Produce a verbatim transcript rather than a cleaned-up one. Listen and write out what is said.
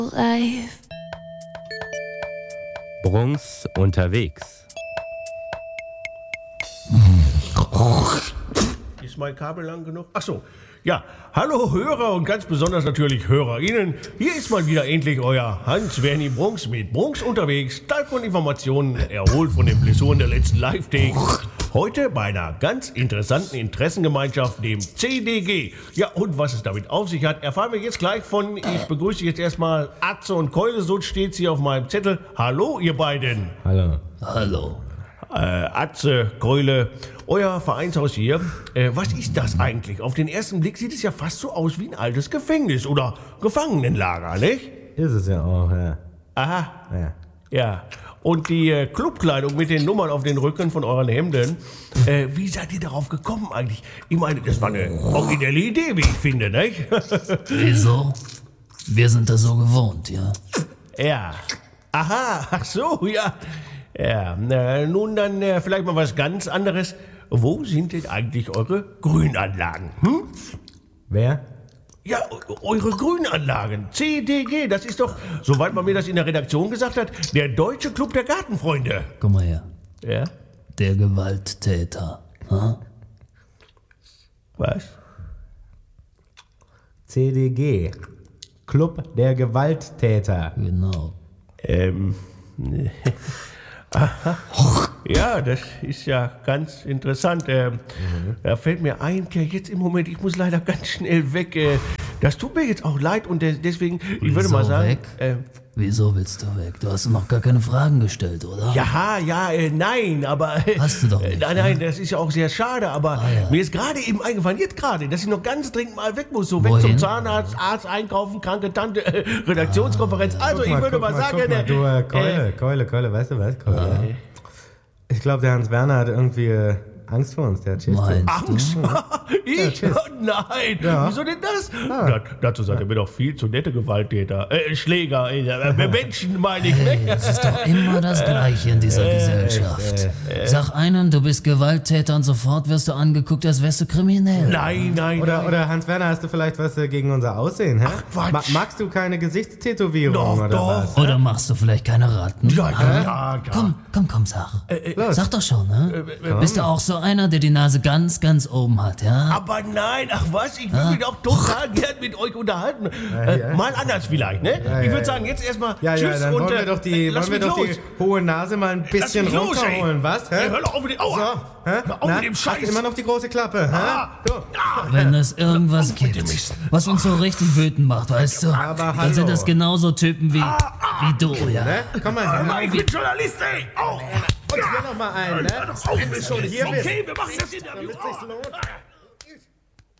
Life. Brunks unterwegs. Ist mein Kabel lang genug? Ach so. Ja, hallo Hörer und ganz besonders natürlich HörerInnen. Hier ist mal wieder endlich euer Hans-Werni Brunks mit Brunks unterwegs. Talk und Informationen erholt von den Blessuren der letzten Live-Takes. Heute bei einer ganz interessanten Interessengemeinschaft, dem C D G. Ja, und was es damit auf sich hat, erfahren wir jetzt gleich von, ich begrüße jetzt erstmal Atze und Keule, so steht's hier auf meinem Zettel. Hallo, ihr beiden. Hallo. Hallo. Äh, Atze, Keule, euer Vereinshaus hier, äh, was ist das eigentlich? Auf den ersten Blick sieht es ja fast so aus wie ein altes Gefängnis oder Gefangenenlager, nicht? Ist es ja auch, ja. Aha, ja. ja. Und die äh, Clubkleidung mit den Nummern auf den Rücken von euren Hemden, äh, wie seid ihr darauf gekommen eigentlich? Ich meine, das war eine originelle Idee, wie ich finde, nicht? Wieso? Wir sind das so gewohnt, ja? Ja. Aha, ach so, ja. Ja, na, nun dann äh, vielleicht mal was ganz anderes. Wo sind denn eigentlich eure Grünanlagen? Hm? Wer? Ja, e- eure Grünanlagen. C D G, das ist doch, soweit man mir das in der Redaktion gesagt hat, der Deutsche Club der Gartenfreunde. Guck mal her. Ja? Der Gewalttäter. Hm? Was? C D G. Club der Gewalttäter. Genau. Ähm. Aha. Ja, das ist ja ganz interessant. Ähm, Mhm. Da fällt mir ein, ja, jetzt im Moment, ich muss leider ganz schnell weg. Äh, das tut mir jetzt auch leid und des- deswegen, ich würde Wieso mal sagen. weg? Äh, Wieso willst du weg? Du hast noch gar keine Fragen gestellt, oder? ja, ja, äh, nein, aber. Äh, Hast du doch nicht, Nein, nein, das ist ja auch sehr schade, aber Ah, ja. mir ist gerade eben eingefallen, jetzt gerade, dass ich noch ganz dringend mal weg muss. So weg Wohin? zum Zahnarzt, Arzt, einkaufen, kranke Tante, äh, Redaktionskonferenz. Also, Guck ich würde guck mal, sagen. guck mal, äh, du, äh, Keule, äh, Keule, Keule, weißt du was, Keule? Ich glaube, der Hans-Werner hat irgendwie äh, Angst vor uns, der hat Schiss vor uns. Meinst du? Angst? Ich? tschüss. Nein. Ja. Wieso denn das? Da, dazu seid ihr mir doch viel zu nette Gewalttäter. Äh, Schläger, äh, äh, Menschen meine ich. Hey, es ist doch immer das Gleiche in dieser Gesellschaft. Sag einen, du bist Gewalttäter und sofort wirst du angeguckt, als wärst du kriminell. Nein, nein, Oder, nein. oder Hans-Werner, hast du vielleicht was äh, gegen unser Aussehen, hä? Quatsch. Ma magst du keine Gesichtstätowierung Doch, oder doch. was? Oder machst du vielleicht keine Ratten? Ja, Ah? ja, ja, ja. Komm, komm, komm, sag. Los. Sag doch schon, ne? Bist du auch so einer, der die Nase ganz, ganz oben hat, ja? Aber nein, ach was, ich würde mich doch total gern mit euch unterhalten. Äh, ja. Mal anders vielleicht, ne? Ja, ich ja, würde ja. sagen, jetzt erstmal Ja, tschüss ja, dann und wollen wir äh, doch die, lass wollen wir mich doch los. die hohe Nase mal ein bisschen mich los, ey. runterholen, was? Hä? Ey, hör doch auf mit dem, aua. So, hä? Hör auf Na, mit dem hast Scheiß. immer noch die große Klappe, hä? Ah. Du. Wenn es irgendwas mit dem gibt, Mist. was uns so richtig wütend macht, weißt du, Aber dann sind hallo. das genauso Typen wie, wie du, ja. Ne? Komm mal her. Nein, ich bin Journalist, ey. Au. Und hier noch mal einen, ne? Hör doch auf, Ist schon hier okay, bist. wir machen das Interview. Damit sich's lohnt.